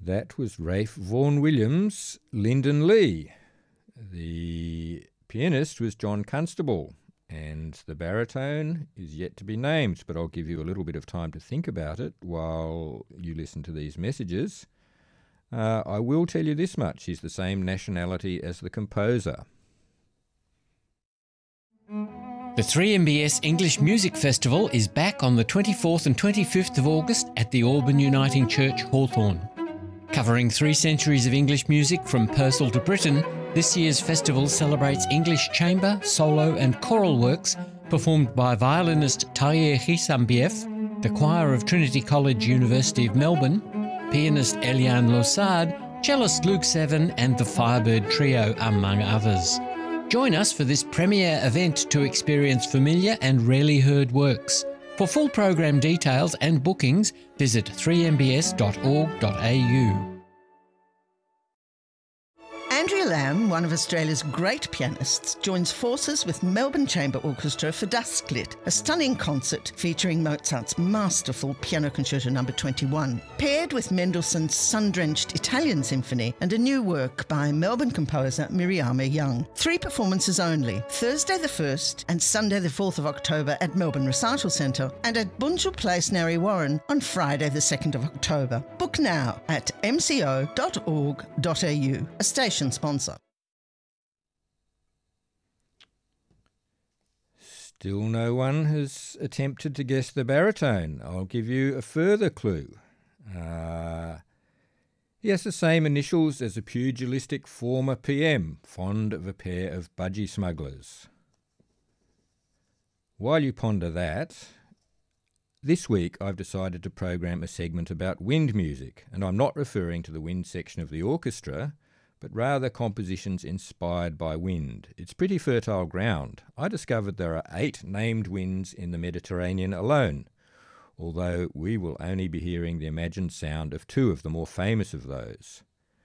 That was Ralph Vaughan Williams' Lyndon Lee. The pianist was John Constable, and the baritone is yet to be named, but I'll give you a little bit of time to think about it while you listen to these messages. I will tell you this much: he's the same nationality as the composer. The 3MBS English Music Festival is back on the 24th and 25th of August at the Auburn Uniting Church, Hawthorne. Covering 3 centuries of English music from Purcell to Britain, this year's festival celebrates English chamber, solo and choral works performed by violinist Tahir Hisambiev, the choir of Trinity College, University of Melbourne, pianist Eliane Losard, cellist Luke Seven and the Firebird Trio, among others. Join us for this premiere event to experience familiar and rarely heard works. For full program details and bookings, visit 3mbs.org.au. Andrea Lamb, one of Australia's great pianists, joins forces with Melbourne Chamber Orchestra for Dusklit, a stunning concert featuring Mozart's masterful Piano Concerto No. 21, paired with Mendelssohn's sun-drenched Italian Symphony and a new work by Melbourne composer Miriam Young. 3 performances only, Thursday the 1st and Sunday the 4th of October at Melbourne Recital Centre and at Bunjil Place, Narre Warren on Friday the 2nd of October. Book now at mco.org.au, a station sponsor. Still no one has attempted to guess the baritone. I'll give you a further clue. He has the same initials as a pugilistic former PM, fond of a pair of budgie smugglers. While you ponder that, this week I've decided to program a segment about wind music, and I'm not referring to the wind section of the orchestra, but rather compositions inspired by wind. It's pretty fertile ground. I discovered there are 8 named winds in the Mediterranean alone, although we will only be hearing the imagined sound of 2 of the more famous of those.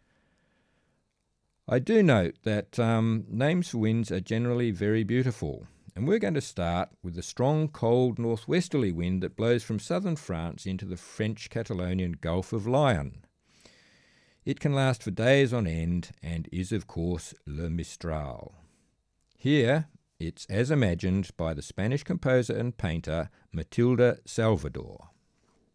I do note that names for winds are generally very beautiful, and we're going to start with the strong, cold northwesterly wind that blows from southern France into the French Catalonian Gulf of Lion. It can last for days on end and is, of course, Le Mistral. Here, it's as imagined by the Spanish composer and painter Matilde Salvador.